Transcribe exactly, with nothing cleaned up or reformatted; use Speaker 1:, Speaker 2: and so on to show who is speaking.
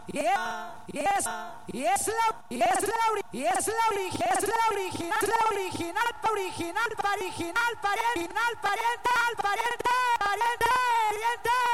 Speaker 1: y es, y es, y es la, y es la, ori- y es la, ori- es la original, es la original, original, original, pariente, pariente, pariente, pariente, pariente.